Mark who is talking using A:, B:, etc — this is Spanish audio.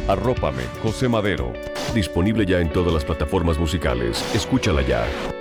A: Arrópame, José Madero. Disponible ya en todas las plataformas musicales. Escúchala ya.